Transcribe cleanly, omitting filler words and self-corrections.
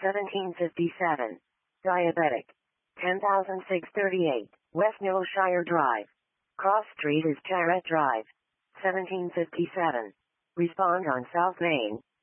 1757. Diabetic. 10,638. West Millshire Drive. Cross Street is Charrette Drive. 1757. Respond on South Main.